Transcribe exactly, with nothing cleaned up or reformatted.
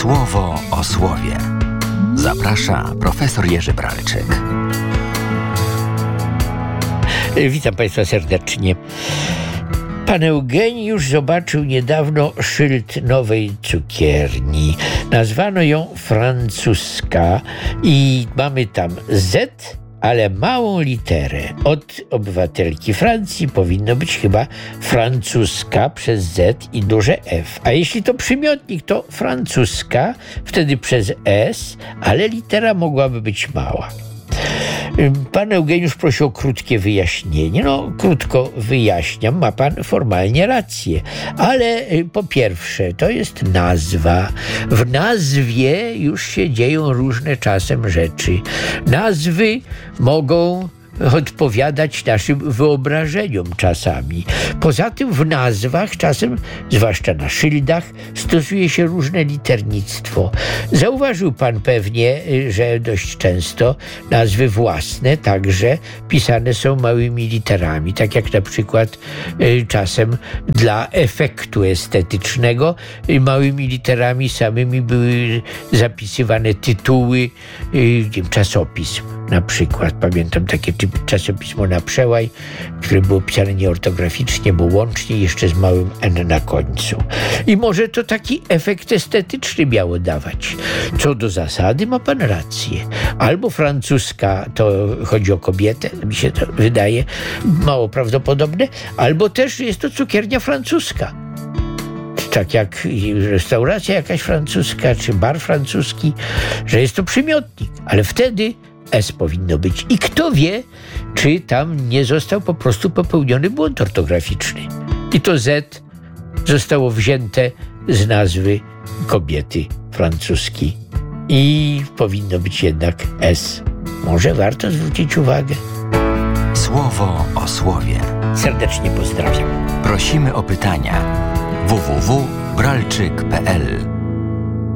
Słowo o słowie. Zaprasza profesor Jerzy Bralczyk. Witam Państwa serdecznie. Pan Eugeniusz zobaczył niedawno szyld nowej cukierni. Nazwano ją Francuska i mamy tam Z, ale małą literę. Od obywatelki Francji powinno być chyba Francuska przez Z i duże F. A jeśli to przymiotnik, to Francuska, wtedy przez S, ale litera mogłaby być mała. Pan Eugeniusz prosił o krótkie wyjaśnienie. No, krótko wyjaśniam, ma pan formalnie rację. Ale po pierwsze, to jest nazwa. W nazwie już się dzieją różne czasem rzeczy. Nazwy mogą odpowiadać naszym wyobrażeniom czasami. Poza tym w nazwach czasem, zwłaszcza na szyldach, stosuje się różne liternictwo. Zauważył pan pewnie, że dość często nazwy własne także pisane są małymi literami, tak jak na przykład y, czasem dla efektu estetycznego y, małymi literami samymi były zapisywane tytuły y, czasopism. Na przykład pamiętam takie typy czasopismo Na Przełaj, które było pisane nieortograficznie, bo łącznie jeszcze z małym N na końcu. I może to taki efekt estetyczny miało dawać. Co do zasady ma pan rację. Albo francuska, to chodzi o kobietę, mi się to wydaje mało prawdopodobne, albo też jest to cukiernia francuska. Tak jak restauracja jakaś francuska, czy bar francuski, że jest to przymiotnik, ale wtedy S powinno być. I kto wie, czy tam nie został po prostu popełniony błąd ortograficzny. I to Z zostało wzięte z nazwy kobiety francuskiej. I powinno być jednak S. Może warto zwrócić uwagę. Słowo o słowie. Serdecznie pozdrawiam. Prosimy o pytania. w w w kropka bralczyk kropka p l